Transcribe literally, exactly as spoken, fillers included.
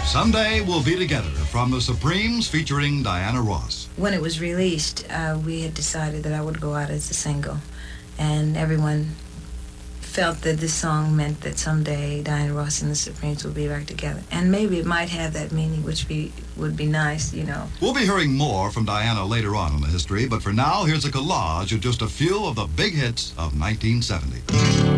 Someday We'll Be Together from the Supremes featuring Diana Ross. When it was released, uh, we had decided that I would go out as a single, and everyone felt that this song meant that someday Diana Ross and the Supremes would be back together. And maybe it might have that meaning, which be, would be nice, you know. We'll be hearing more from Diana later on in the history, but for now, here's a collage of just a few of the big hits of nineteen seventy.